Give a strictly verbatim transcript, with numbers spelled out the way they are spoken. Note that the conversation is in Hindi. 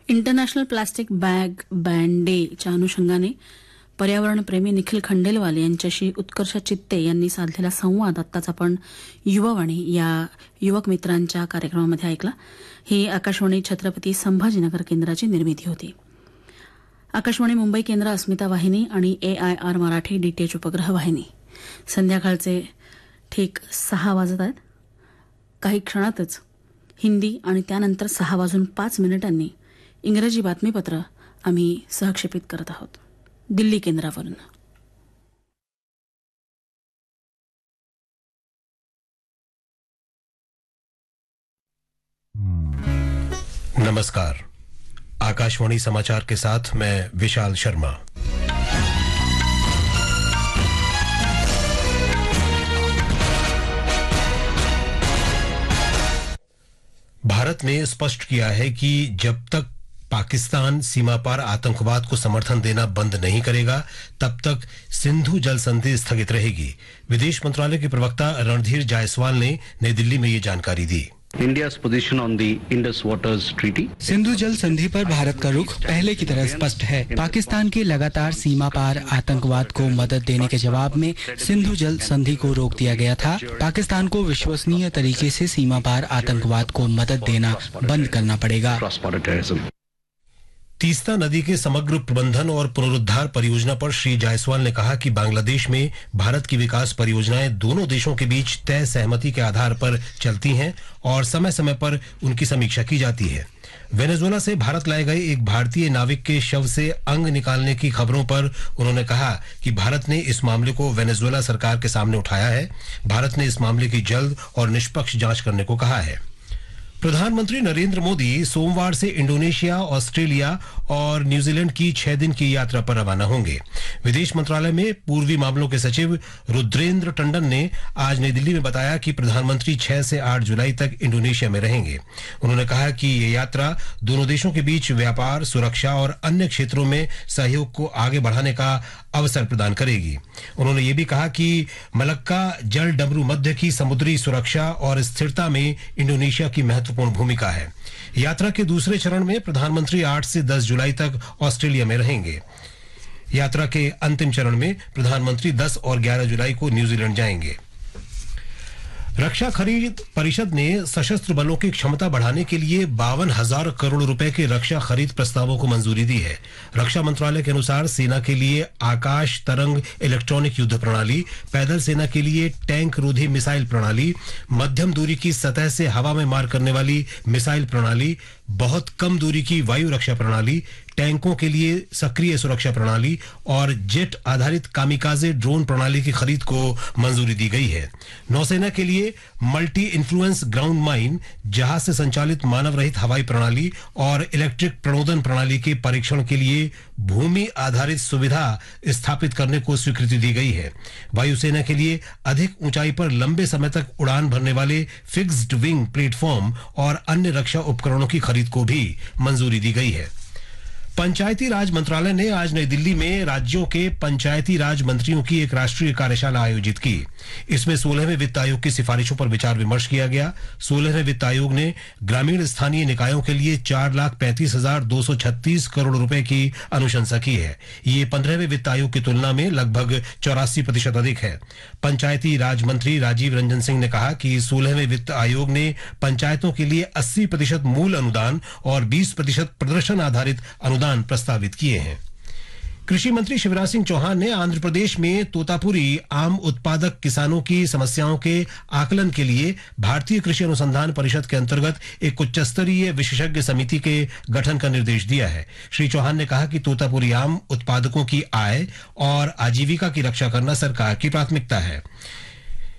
इंटरनॅशनल प्लास्टिक बॅग बॅन डेच्या अनुषंगाने पर्यावरणप्रेमी निखिल खंडेलवाल यांच्याशी उत्कर्ष चित्ते यांनी साधलेला संवाद आत्ताच आपण युवावाणी या युवक मित्रांच्या कार्यक्रमामध्ये ऐकला. ही आकाशवाणी छत्रपती संभाजीनगर केंद्राची निर्मिती होती. आकाशवाणी मुंबई केंद्र, अस्मिता वाहिनी आणि ए आय आर मराठी डीटीएच उपग्रह वाहिनी. संध्याकाळचे ठीक सहा वाजत आहेत. काही क्षणातच हिंदी आणि त्यानंतर सहा वाजून पाच मिनिटांनी इंग्रजी बातमीपत्र आम्ही सहक्षेपित करत आहोत दिल्ली केंद्रावरून. नमस्कार. आकाशवाणी समाचार के साथ मैं विशाल शर्मा. भारत ने स्पष्ट किया है कि जब तक पाकिस्तान सीमा पार आतंकवाद को समर्थन देना बंद नहीं करेगा तब तक सिंधु जल संधि स्थगित रहेगी. विदेश मंत्रालय के प्रवक्ता रणधीर जायसवाल ने नई दिल्ली में ये जानकारी दी. India's position on the Indus Waters Treaty. Sindhu जल संधि पर भारत का रुख पहले की तरह स्पष्ट है. पाकिस्तान के लगातार सीमा पार आतंकवाद को मदद देने के जवाब में सिंधु जल संधि को रोक दिया गया था. पाकिस्तान को विश्वसनीय तरीके से सीमा पार आतंकवाद को मदद देना बंद करना पड़ेगा. तीस्ता नदी के समग्र प्रबंधन और पुनरुद्धार परियोजना पर श्री जायसवाल ने कहा कि बांग्लादेश में भारत की विकास परियोजनाएं दोनों देशों के बीच तय सहमति के आधार पर चलती हैं और समय समय पर उनकी समीक्षा की जाती है. वेनेजुएला से भारत लाए गए एक भारतीय नाविक के शव से अंग निकालने की खबरों पर उन्होंने कहा कि भारत ने इस मामले को वेनेजुएला सरकार के सामने उठाया है. भारत ने इस मामले की जल्द और निष्पक्ष जांच करने को कहा है. प्रधानमंत्री नरेंद्र मोदी सोमवार से इंडोनेशिया, ऑस्ट्रेलिया और न्यूजीलैंड की छह दिन की यात्रा पर रवाना होंगे. विदेश मंत्रालय में पूर्वी मामलों के सचिव रुद्रेंद्र टंडन ने आज नई दिल्ली में बताया कि प्रधानमंत्री छह से आठ जुलाई तक इंडोनेशिया में रहेंगे. उन्होंने कहा कि ये यात्रा दोनों देशों के बीच व्यापार, सुरक्षा और अन्य क्षेत्रों में सहयोग को आगे बढ़ाने का अवसर प्रदान करेगी. उन्होंने ये भी कहा कि मलक्का जल डमरू मध्य की समुद्री सुरक्षा और स्थिरता में इंडोनेशिया की महत्वपूर्ण भूमिका है. यात्रा के दूसरे चरण में प्रधानमंत्री आठ से दस जुलाई तक ऑस्ट्रेलिया में रहेंगे. यात्रा के अंतिम चरण में प्रधानमंत्री दस और ग्यारह जुलाई को न्यूजीलैंड जाएंगे. रक्षा खरीद परिषद ने सशस्त्र बलों की क्षमता बढ़ाने के लिए बावन हजार करोड़ रुपए के रक्षा खरीद प्रस्तावों को मंजूरी दी है. रक्षा मंत्रालय के अनुसार सेना के लिए आकाश तरंग इलेक्ट्रॉनिक युद्ध प्रणाली, पैदल सेना के लिए टैंक रोधी मिसाइल प्रणाली, मध्यम दूरी की सतह से हवा में मार करने वाली मिसाइल प्रणाली, बहुत कम दूरी की वायु रक्षा प्रणाली, टैंकों के लिए सक्रिय सुरक्षा प्रणाली और जेट आधारित कामिकाजे ड्रोन प्रणाली की खरीद को मंजूरी दी गई है. नौसेना के लिए मल्टी इन्फ्लुएंस ग्राउंड माइन, जहाज से संचालित मानव रहित हवाई प्रणाली और इलेक्ट्रिक प्रणोदन प्रणाली के परीक्षण के लिए भूमि आधारित सुविधा स्थापित करने को स्वीकृति दी गई है. वायुसेना के लिए अधिक ऊंचाई पर लंबे समय तक उड़ान भरने वाले फिक्स्ड विंग प्लेटफॉर्म और अन्य रक्षा उपकरणों की खरीद को भी मंजूरी दी गई है. पंचायती राज मंत्रालय ने आज नई दिल्ली में राज्यों के पंचायती राज मंत्रियों की एक राष्ट्रीय कार्यशाला आयोजित की. इसमें सोलहवें वित्त आयोग की सिफारिशों पर विचार विमर्श किया गया. सोलहवें वित्त आयोग ने ग्रामीण स्थानीय निकायों के लिए चार लाख पैंतीस हजार दो सौ छत्तीस करोड़ रुपए की अनुशंसा की है. ये पंद्रहवें वित्त आयोग की तुलना में लगभग चौरासी प्रतिशत अधिक है. पंचायती राज मंत्री राजीव रंजन सिंह ने कहा कि सोलहवें वित्त आयोग ने पंचायतों के लिए अस्सी प्रतिशत मूल अनुदान और बीस प्रतिशत प्रदर्शन आधारित अनुदान प्रस्तावित किए हैं. कृषि मंत्री शिवराज सिंह चौहान ने आंध्र प्रदेश में तोतापुरी आम उत्पादक किसानों की समस्याओं के आकलन के लिए भारतीय कृषि अनुसंधान परिषद के अंतर्गत एक उच्च स्तरीय विशेषज्ञ समिति के गठन का निर्देश दिया है. श्री चौहान ने कहा कि तोतापुरी आम उत्पादकों की आय और आजीविका की रक्षा करना सरकार की प्राथमिकता है.